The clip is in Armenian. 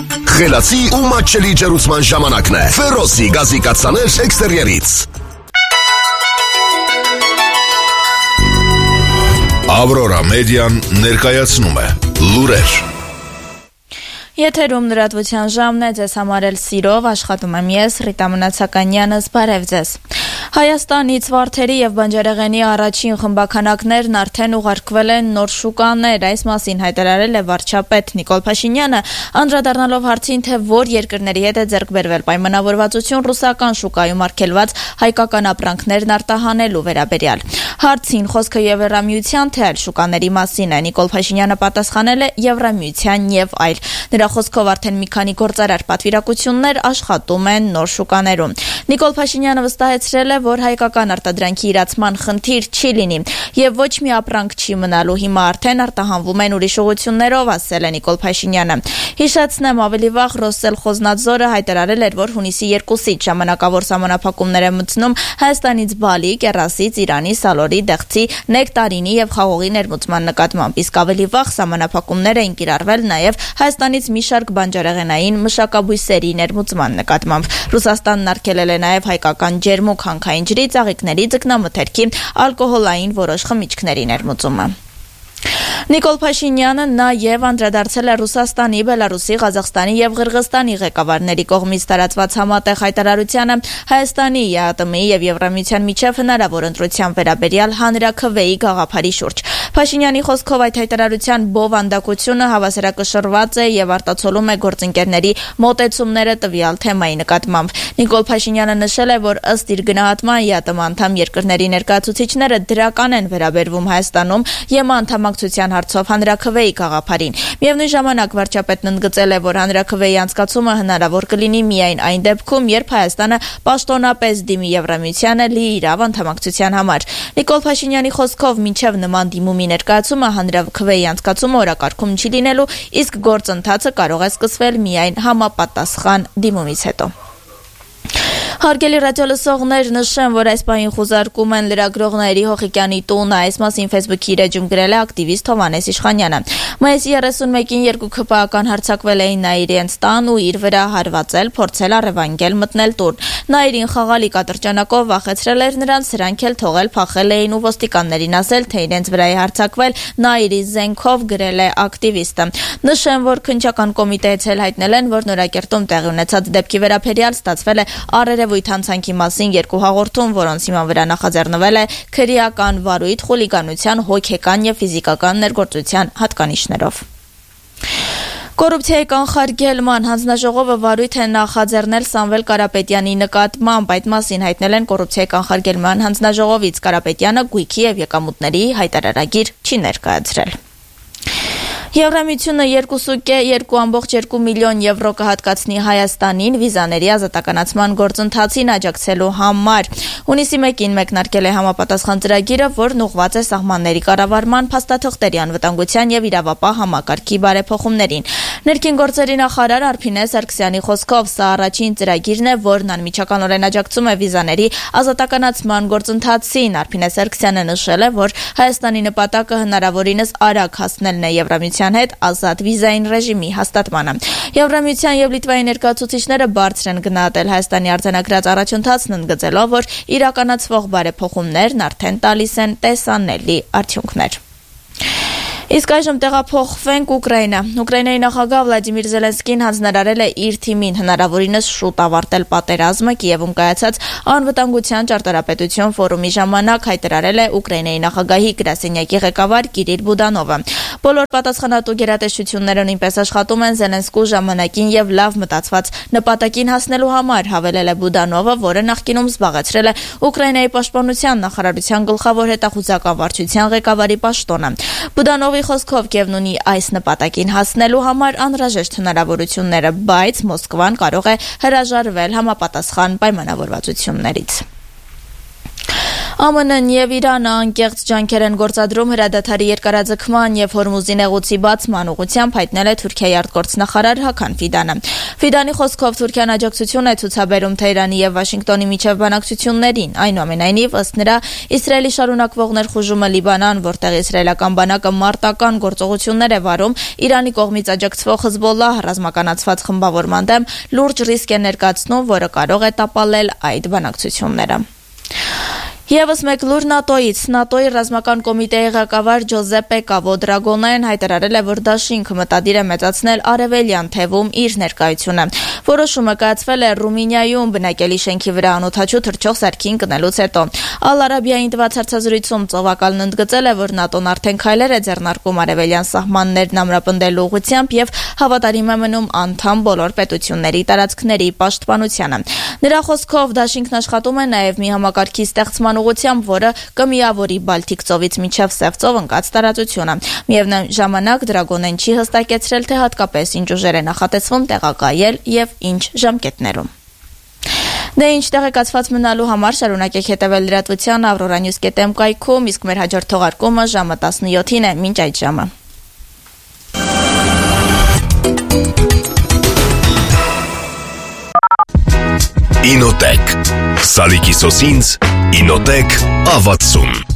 Խելացի ու մատչելի ջերուցման ժամանակն է։ Ֆերոսի գազի կաթսաներ էքստերիերից։ Ավրորա մեդիան ներկայացնում է լուրեր։ Եթերում լրատվության ժամն է, ձեզ համար էլ սիրով աշխատում եմ ես, Ռիտա Մնացականյանս, բարև ձեզ։ Հայաստանից վարդերի եւ բանջարեղենի առաջին խմբականակներն արդեն ուղարկվել են նոր շուկաներ, այս մասին հայտարարել է վարչապետ Նիկոլ Փաշինյանը, անդրադառնալով հարցին, թե որ երկրների հետ է ձեռք բերվել պայմանավորվածություն ռուսական շուկայում արգելված հայկական ապրանքներն արտահանելու վերաբերյալ։ Հարցին խոսքը Եվրամիության, թե այլ շուկաների մասին է, Նիկոլ Փաշինյանը պատասխանել է Եվրամիության եւ այլ։ Նրա խոսքով արդեն մի քանի գործարար պատվիրակություններ աշխատում են նոր շուկաներում։ Նիկոլ Փաշինյանը վստահեցրել է, որ հայկական արտադրանքի իրացման խնդիր չի լինի եւ ոչ մի ապրանք չի մնալու, հիմա արդեն արտահանվում են ուրիշ ուղղություններով, ասել է Նիկոլ Փաշինյանը։ Հիշեցնեմ, ավելի վաղ Ռոսելխոզնadzորը հայտարարել էր, որ հունիսի 2-ից ժամանակավոր սահմանափակումներ է մտցնում Հայաստանից բալի, կեռասից, Իրանի, սալորի, դեղցի, նեկտարինի եւ խաղողի ներմուծման նկատմամբ, իսկ ավելի վաղ սահմանափակումներ էին կիրառվել նաեւ Հայաստանից մի շարք բանջարեղենային մշակաբույսերի ներմուծման նկատմամբ։ Ռուսաստանն արգելել է նաեւ հայկական ջերմուկ հանքային ջրի, ծաղիկների, ձկնամթերքի, ալկոհոլային որոշ խմիչքների ներմուծումը։ Նիկոլ Փաշինյանը նաև անդրադարձել է Ռուսաստանի, Բելարուսի, Ղազախստանի եւ Ղրղստանի ղեկավարների կողմից տարածված համատեղ հայտարարությանը Հայաստանի, ԵԱՏՄ-ի եւ Եվրամիության միջև հնարավոր ընտրության վերաբերյալ հանրաքվեի գաղափարի շուրջ։ Փաշինյանի խոսքով այդ հայտարարության բովանդակությունը հավասարակշռված է եւ արտացոլում է գործընկերների մոտեցումները տվյալ թեմայի նկատմամբ։ Նիկոլ Փաշինյանը նշել է, որ ըստ իր գնահատման ԵԱՏՄ անդամ երկրների ներկայացուցիչները դրական են վերաբերվում Հայաստանում ԵՄ անդամակցության հարցով հանրաքվեի գաղափարին։ Միևնույն ժամանակ վարչապետն ընդգծել է, որ հանրաքվեի անցկացումը հնարավոր կլինի միայն այն դեպքում, երբ Հայաստանը պաշտոնապես դիմի Եվրամիությանը լիիրավ անդամակցության համար։ Նիկոլ Փաշինյանի խոսքով մինչև նման դիմումի ներկայացումը հանրաքվեի անցկացումը օրակարգում չի լինելու, իսկ գործընթացը կարող է սկսվել միայն համապատասխան դիմումից հետո։ Հարգելի ռադիոլսողներ, նշեմ, որ այս պահին խուզարկում են լրագրողների Հոխիկյանի տունը, այս մասին Facebook-ի իր էջում գրել է ակտիվիստ Հովհաննես Իշխանյանը։ Մայիսի 31-ին երկու ՔՊԱ-ական հարձակվել էին նա իրենց տան ու իր վրա հարվածել, փորձել առևանգել, մտնել տուն։ Նա իրին խաղալիք ատրճանակով վախեցրել էր նրանց, սրանք էլ թողել, փախել էին ու ոստիկաններին ասել, թե իրենց վրա է հարձակվել, նա իր զենքով, գրել է ակտիվիստը։ Նշեմ, որ քննչական կոմիտեից էլ հայտնել են, որ Նորակերտում տեղի ունեցած դեպքի վերաբերյալ ստացվել է առերևույթ հանցանքի մասին երկու հաղորդում, որոնց հիման վրա նախաձեռնվել է քրեական վարույթ, խուլիգանության, հոգեկան եւ ֆիզիկական ներգործության հատկանիշներով։ Կոռուպցիայի կանխարգելման հանձնաժողովը վարույթ է նախաձեռնել Սամվել Կարապետյանի նկատմամբ, այդ մասին հայտնել են Կոռուպցիայի կանխարգելման հանձնաժողովից։ Կարապետյանը գույքի եւ եկամուտների հայտարարագիր չի ներկայացրել։ Եվրամիությունը 2.2 միլիոն եվրո կհատկացնի Հայաստանին վիզաների ազատականացման գործընթացին աջակցելու համար։ Հունիսի 1-ին մեկնարկել է համապատասխան ծրագիրը, որն ուղղված է սահմանների կառավարման, փաստաթղթերի անվտանգության եւ իրավապահ համակարգի բարեփոխումներին։ Ներքին գործերի նախարար Արփինե Սարգսյանի խոսքով սա առաջին ծրագիրն է, որն անմիջականորեն աջակցում է վիզաների ազատականացման գործընթացին։ Արփինե Սարգսյանը նշել է, որ Հայաստանի նպատակը հնարավորինս արագ հասնելն է Եվրամիության հետ ազատ վիզային ռեժիմի հաստատմանը։ Եվրամիության եւ Լիտվայի ներկայացուցիչները բարձր են գնահատել Հայաստանի արձանագրած առաջընթացն, ընդգծելով, որ իրականացվող բարեփոխումներն արդեն տալիս են տեսանելի արդյունքներ։ Իսկ այժմ տեղափոխվենք Ուկրաինա։ Ուկրաինայի նախագահ Վլադիմիր Զելենսկին հանձնարարել է իր թիմին հնարավորինս շուտ ավարտել պատերազմը Կիևում կայացած անվտանգության ճարտարապետություն ֆորումի ժամանակ, հայտարարել է Ուկրաինայի նախագահի գրասենյակի ղեկավար Կիրիլ Բուդանովը։ Բոլոր պատասխանատու գերատեսչությունները նույնպես աշխատում են Զելենսկու ժամանակին եւ լավ մտածված նպատակին հասնելու համար, հավելել է Բուդանովը, որը նախկինում զբաղեցրել է Ուկրաինայի պաշտպանության նախարարության գլխավոր հետախուզական վարչության ղեկավարի պաշտոնը։ Բուդանովի խոսքով Կիևն ունի այս նպատակին հասնելու համար անհրաժեշտ հնարավորությունները, բայց Մոսկվան կարող է հրաժարվել համապատասխան պայմանավորվածություններից։ ԱՄՆ-ն եւ Իրանը անկեղծ ջանքեր են գործադրում հրադադարի երկարաձգման եւ Հորմուզի նեղուցի բացման ուղղությամբ, հայտնել է Թուրքիայի արտգործնախարար Հական Ֆիդանը։ Ֆիդանի խոսքով Թուրքիան աջակցություն է ցուցաբերում Թեհրանի եւ Վաշինգտոնի միջև բանակցություններին։ Այնուամենայնիվ, ըստ նրա, Իսրայելի շարունակվող ներխուժումը Լիբանան, որտեղ իսրայելական բանակը մարտական գործողություններ է վարում, Իրանի կողմից աջակցվող Հեզբոլլահ ռազմականացված խմբավորման դեմ լուրջ ռիսկ է ներկայացնում, որը կարող է տապալել այդ բանակցությունները։ Եվս մեկ լուր ՆԱՏՕ-ից ՆԱՏՕ-ի ռազմական կոմիտեի ղեկավար Ջոզեպե Կավո Դրագոնեն հայտարարել է, որ դաշինքը մտադիր է մեծացնել արևելյան թևում իր ներկայությունը։ Որոշումը կայացվել է Ռումինիայում բնակելի շենքի վրա անօդաչու թռչող սարքին կնելուց հետո։ Ալ-Արաբիային տված հարցազրույցում ծովակալն ընդգծել է, որ ՆԱՏՕ-ն արդեն քայլեր է ձեռնարկում արևելյան սահմաններն ամրապնդելու ուղղությամբ եւ հավատարիմ է մնում անդամ բոլոր պետությունների տարածքների պաշտպանությանը։ Նրա խոսքով դաշինքն աշխատում է նաեւ մի համակարգի ստեղծման ուղղությամբ, որը կմիավորի Բալթիկ ծովից մինչև Սև ծով ընկած տարածությունը։ Միևնույն ժամանակ Դրագոնեն չի հստակեցրել, թե հատկապես ինչ ուժեր է նախատեսվում տեղակայել եւ ինչ ժամկետներում։ Դե ինչ տեղեկացված մնալու համար շարունակեք հետևել լրատվության Aurora-News.am կայքում, իսկ մեր հաջորդ թողարկումը ժամը 17-ին է, մինչ այդ ժամը։ Ինոտեք Սալիկի սոսինց Ինոտեք Ավացում